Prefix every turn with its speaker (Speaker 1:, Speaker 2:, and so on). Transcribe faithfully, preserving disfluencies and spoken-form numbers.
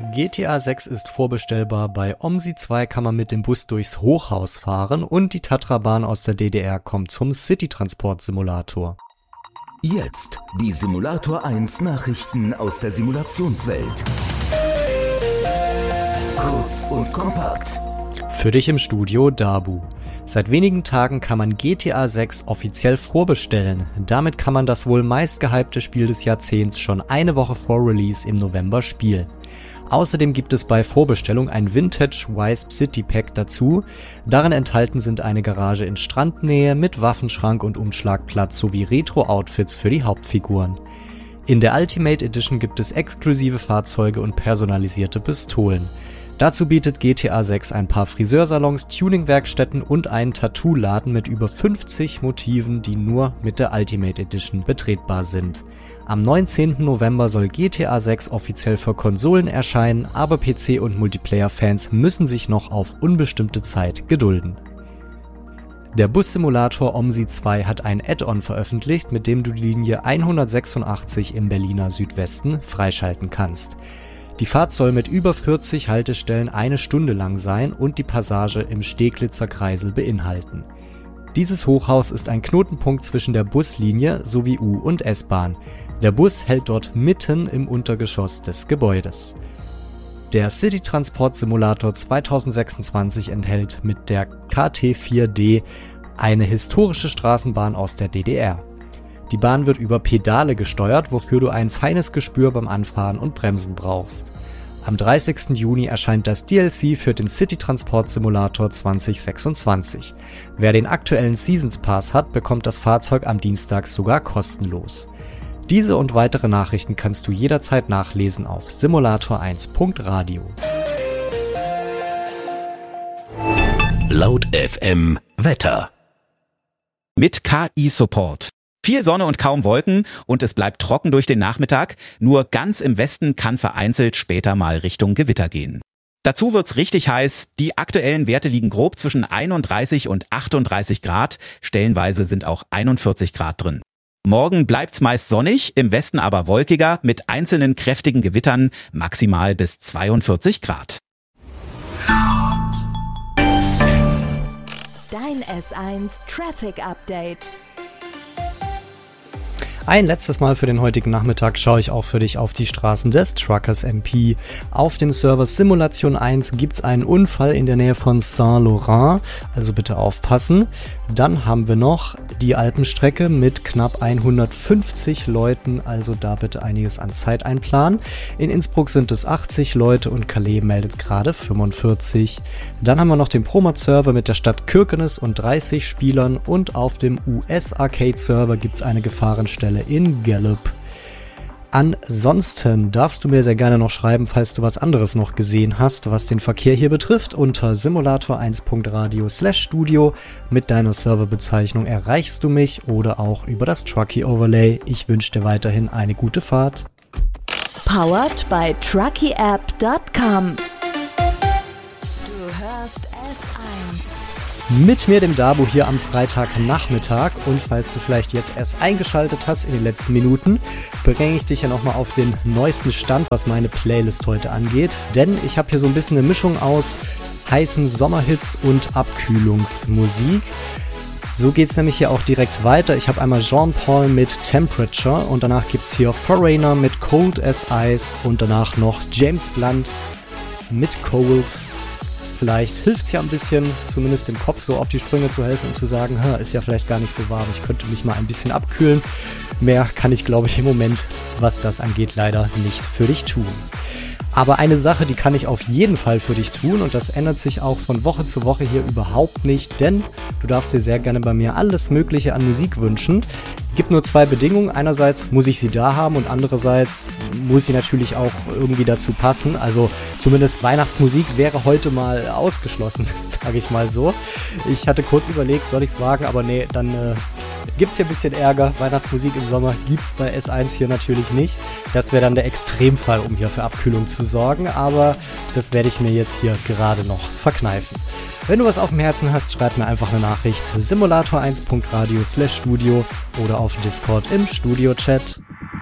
Speaker 1: G T A sechs ist vorbestellbar, bei OMSI zwei kann man mit dem Bus durchs Hochhaus fahren und die Tatrabahn aus der D D R kommt zum City-Transport-Simulator.
Speaker 2: Jetzt die Simulator eins Nachrichten aus der Simulationswelt. Kurz und kompakt.
Speaker 1: Für dich im Studio Dabu. Seit wenigen Tagen kann man G T A sechs offiziell vorbestellen. Damit kann man das wohl meistgehypte Spiel des Jahrzehnts schon eine Woche vor Release im November spielen. Außerdem gibt es bei Vorbestellung ein Vintage Wisp City Pack dazu. Darin enthalten sind eine Garage in Strandnähe mit Waffenschrank und Umschlagplatz sowie Retro-Outfits für die Hauptfiguren. In der Ultimate Edition gibt es exklusive Fahrzeuge und personalisierte Pistolen. Dazu bietet G T A sechs ein paar Friseursalons, Tuningwerkstätten und einen Tattoo-Laden mit über fünfzig Motiven, die nur mit der Ultimate Edition betretbar sind. Am neunzehnten November soll G T A sechs offiziell für Konsolen erscheinen, aber P C- und Multiplayer-Fans müssen sich noch auf unbestimmte Zeit gedulden. Der Bussimulator OMSI zwei hat ein Add-on veröffentlicht, mit dem du die Linie hundertsechsundachtzig im Berliner Südwesten freischalten kannst. Die Fahrt soll mit über vierzig Haltestellen eine Stunde lang sein und die Passage im Steglitzer Kreisel beinhalten. Dieses Hochhaus ist ein Knotenpunkt zwischen der Buslinie sowie U- und S-Bahn. Der Bus hält dort mitten im Untergeschoss des Gebäudes. Der City Transport Simulator zweitausendsechsundzwanzig enthält mit der K T vier D eine historische Straßenbahn aus der D D R. Die Bahn wird über Pedale gesteuert, wofür du ein feines Gespür beim Anfahren und Bremsen brauchst. Am dreißigsten Juni erscheint das D L C für den City Transport Simulator zweitausendsechsundzwanzig. Wer den aktuellen Seasons Pass hat, bekommt das Fahrzeug am Dienstag sogar kostenlos. Diese und weitere Nachrichten kannst du jederzeit nachlesen auf simulator eins punkt radio.
Speaker 2: Laut F M Wetter.
Speaker 3: Mit K I-Support. Viel Sonne und kaum Wolken und es bleibt trocken durch den Nachmittag. Nur ganz im Westen kann vereinzelt später mal Richtung Gewitter gehen. Dazu wird's richtig heiß. Die aktuellen Werte liegen grob zwischen einunddreißig und achtunddreißig Grad. Stellenweise sind auch einundvierzig Grad drin. Morgen bleibt's meist sonnig, im Westen aber wolkiger mit einzelnen kräftigen Gewittern, maximal bis zweiundvierzig Grad.
Speaker 4: Dein S eins Traffic Update.
Speaker 1: Ein letztes Mal für den heutigen Nachmittag schaue ich auch für dich auf die Straßen des Truckers M P. Auf dem Server Simulation eins gibt's einen Unfall in der Nähe von Saint-Laurent, also bitte aufpassen. Dann haben wir noch die Alpenstrecke mit knapp hundertfünfzig Leuten, also da bitte einiges an Zeit einplanen. In Innsbruck sind es achtzig Leute und Calais meldet gerade fünfundvierzig. Dann haben wir noch den Promot-Server mit der Stadt Kirkenes und dreißig Spielern und auf dem U S-Arcade-Server gibt's eine Gefahrenstelle in Gallup. Ansonsten darfst du mir sehr gerne noch schreiben, falls du was anderes noch gesehen hast, was den Verkehr hier betrifft. Unter simulator eins punkt radio slash studio mit deiner Serverbezeichnung erreichst du mich oder auch über das Truckee Overlay. Ich wünsche dir weiterhin eine gute Fahrt.
Speaker 4: Powered by truckee app dot com. Du hörst S eins.
Speaker 1: Mit mir, dem Dabu, hier am Freitagnachmittag, und falls du vielleicht jetzt erst eingeschaltet hast in den letzten Minuten, bringe ich dich ja nochmal auf den neuesten Stand, was meine Playlist heute angeht, denn ich habe hier so ein bisschen eine Mischung aus heißen Sommerhits und Abkühlungsmusik. So geht's nämlich hier auch direkt weiter. Ich habe einmal Jean Paul mit Temperature und danach gibt's hier Foreigner mit Cold as Ice und danach noch James Blunt mit Cold. Vielleicht hilft es ja ein bisschen, zumindest im Kopf so auf die Sprünge zu helfen und zu sagen, ist ja vielleicht gar nicht so warm, ich könnte mich mal ein bisschen abkühlen. Mehr kann ich, glaube ich, im Moment, was das angeht, leider nicht für dich tun. Aber eine Sache, die kann ich auf jeden Fall für dich tun und das ändert sich auch von Woche zu Woche hier überhaupt nicht, denn du darfst dir sehr gerne bei mir alles Mögliche an Musik wünschen. Gibt nur zwei Bedingungen. Einerseits muss ich sie da haben und andererseits muss sie natürlich auch irgendwie dazu passen. Also zumindest Weihnachtsmusik wäre heute mal ausgeschlossen, sage ich mal so. Ich hatte kurz überlegt, soll ich es wagen, aber nee, dann äh, gibt's hier ein bisschen Ärger. Weihnachtsmusik im Sommer gibt's bei S eins hier natürlich nicht. Das wäre dann der Extremfall, um hier für Abkühlung zu sorgen, aber das werde ich mir jetzt hier gerade noch verkneifen. Wenn du was auf dem Herzen hast, schreib mir einfach eine Nachricht. simulator eins punkt radio slash studio oder auf Discord im Studio-Chat.